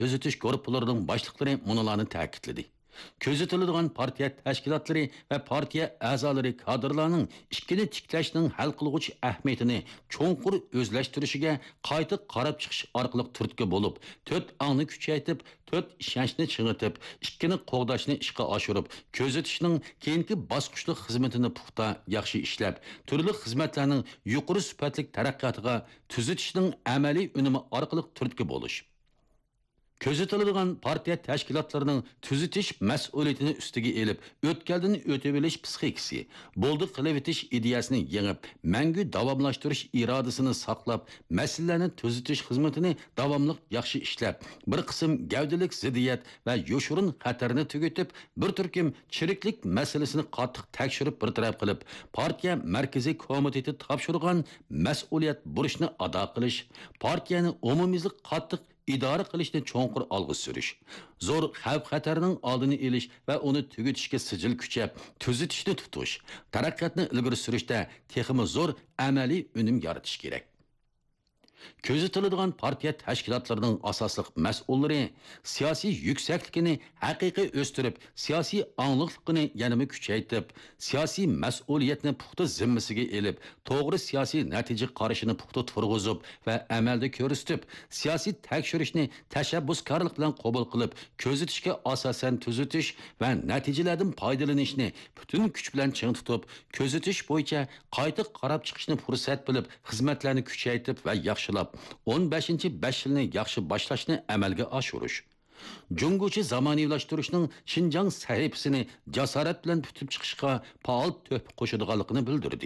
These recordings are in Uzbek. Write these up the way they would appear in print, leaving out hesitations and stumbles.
Gözetiş gruplarının başlıkları munularını ta'kidledi. Ko'rsatiladigan partiya tashkilotlari va partiya a'zolari kadrlarning ishkini tiklashning hal qilg'uchi ahamiyatini cho'nqur o'zlashtirishiga qayta qarab chiqish orqali turtki bo'lib, to'rt ongni kuchaytirib, to'rt ishonchni ching'itib, ikkini qo'g'dashni ishga oshirib, ko'rsatishning keyingi bosqichli xizmatini puxta yaxshi ishlab, turli xizmatlarning yuqori sifatli taraqqiyotiga tuzitishning amaliy unumi orqali turtki bo'lish. Ko'rsatiladigan partiya tashkilotlarının tuzitish mas'uliyatini ustiga elib, o'tkaldan o'tib olish psixikasi, bo'ldi qilib etish ideyasini yengib, mangu davomlashtirish irodasini saqlab, masalalarni tuzitish xizmatini davomli yaxshi ishlab, bir qism gavdalik ziddiyat va yoshurun xatarni tugatib, bir turkum chiriklik masalasini qattiq tekshirib bir taraf qilib, partiya markaziy komiteti topshirgan mas'uliyat burchni ado qilish, partiyani umumiylik qattiq idora qilishni cho'nqur olg'a surish, zo'r xavf xatarning oldini olish va uni tugatishga sijil kuchab, tuzitishni tutish, taraqqiyotni ilgari surishda texmi zo'r amaliy unum yaratish kerak. Ko'rsatiladigan partiya tashkilotlarining asosli mas'ullari siyosiy yuksakligini haqiqiy o'stirib, siyosiy angliqlikni yanada kuchaytirib, siyosiy mas'uliyatni puxta zimmasiga elib, to'g'ri siyosiy natija qarashini puxta turg'izib va amalda ko'rsatib, siyosiy tekshirishni tashabbuskorlik bilan qabul qilib, ko'rsatishga asosan tuzitish va natijalardan foydalanishni butun kuch bilan ching tutib, ko'rsatish bo'yicha qayta qarab chiqishni fursat bilib, xizmatlarni kuchaytirib va yaxshi 15-5 yilni yaxshi boshlashni amalga oshirish. Junguchi zamoniylashtırışning Şinjan sahifasini jasorat bilan tutib chiqishga faol töhfa qo'shadiganligini bildirdi.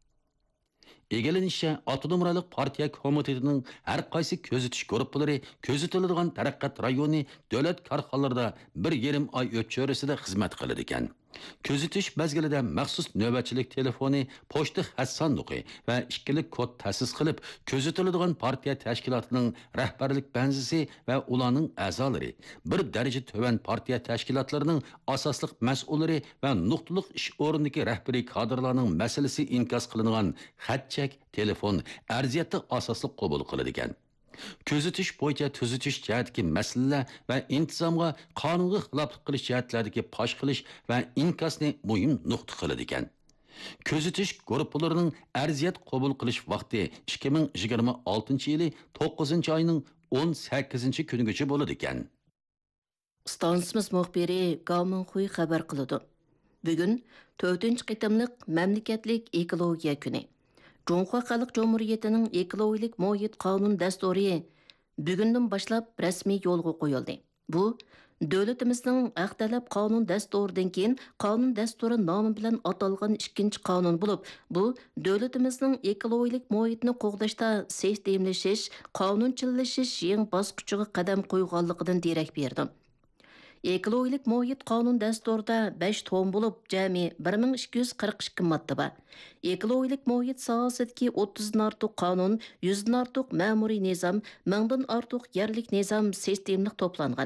Egelenişe Autonom Rayonluq partiya komitetining har qaysi ko'zitish guruhlari ko'zitiladigan taraqqiyot rayoni davlat korxonalarida 1,5 oy o'tchorasida xizmat qiladi ekan. Ko'zitish mezgilida maxsus navbatchilik telefoni, pochta xat sanduqi va ikkilik kod ta'sis qilib, ko'zitiladigan partiya tashkilotining rahbarlik banzisi va ularning a'zolari, bir daraja tuvan partiya tashkilotlarining asosli mas'ullari va nuqtaliq ish o'rnidagi rahbariy kadrlarning masalasi inkos qilingan xatchak, telefon, arziyatda asosli qabul qiladi ekan. Ko'zitish bo'yicha tuzitish jihatdagi masalalar va intizomga qonunga xiloflik qilish jihatlaridagi fosh qilish va inkosni muhim nuqta qiladi ekan. Ko'zitish guruhlarining arziyat qabul qilish vaqti 2026-yili 9-oyning 18-kunigacha bo'ladi ekan. Stansimiz muxbiri Gamin Xuy xabar qiladi. Bugun 4-qitimliq mamlakatlik ekologiya kuni. Cumhuriyet Xalq Cumhuriyetining ekologik muhit qonun dasturi bugundan boshlab rasmiy yo'lga qo'yildi. Bu davlatimizning haq talab qonun dasturidan keyin qonun dasturi nomi bilan atalgan ikkinchi qonun bo'lib, bu davlatimizning ekologik muhitni qo'g'dashda sistemlashish, qonunchilashish yangi bosqichiga qadam qo'yganligidan derak berdi. Ekologik muhit qonun dasturida 5 tom bo'lib, jami 1242 modda bor. Ekologik muhit sohasidagi 30 dan ortiq qonun, 100 dan ortiq ma'muriy nizom, 1000 dan ortiq yerlik nizom sistemlik to'plangan.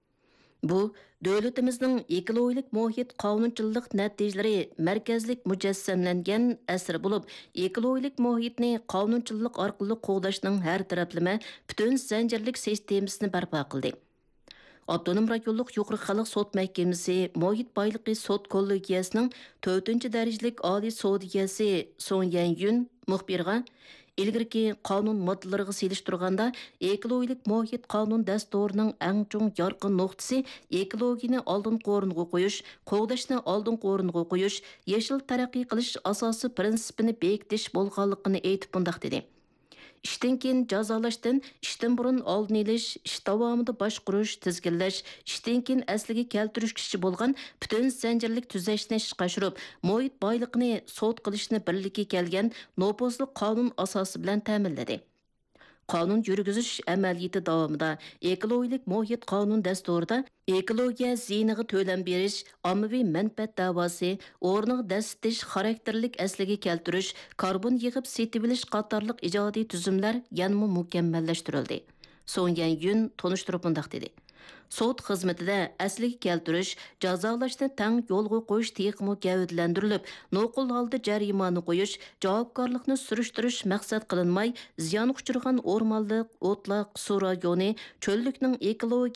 Bu davlatimizning ekologik muhit qonunchilik natijalari markazlik mujassamlangan asr bo'lib, ekologik muhitni qonunchilik orqali qo'g'dashning har taraflama butun zanjirlik sistemasini barpo qildi. Autonom Rayonluq Yuqori Xalq Sot Mahkamasi Muhit Boyligi Sot kollegiyasining 4-darajalik oliy sudiyasi Son Yanyun muxbirga ilgirki qonun moddalariga selishtirganda ekologik muhit qonun dasturining eng chong yorqin nuqtasi ekologiyani oldin o'ringa qo'yish, qo'g'dashni oldin o'ringa qo'yish, yashil taraqqiy qilish asosi prinsipini bekitish bo'lganligini aytib bundoq dedi. İşten keyin jazolashdan, ishdan burun oldin olish, ish davomida boshqarish, tizginlash, ishdan keyin asliga keltirish kishi bo'lgan butun zanjirlik tuzashni ishga oshirib, muhit boyligini sot qilishni birlikka kelgan nopozli qonun asosi bilan ta'minladi. Qonun yurgizish amaliyati davomida ekologik muhit qonun dasturida ekologiya ziyniga to'lam berish, ommaviy manfaat da'vosi, o'rniga dasitish, xarakterlik asliga keltirish, karbon yig'ib setib olish qatorliq ijodiy tuzumlar yanada mukammallashtirildi. So'ngan yun tonishtirib bundoq dedi. Sot xizmatida asliga keltirish, jazolashni tang yo'lga qo'yish texmo gavdlantirilib, noqul holda jarimani qo'yish, javobgarlikni surishtirish maqsad qilinmay, ziyon uchirgan o'rmonlik, o'tloq, suv rayoni, cho'llikning ekologiya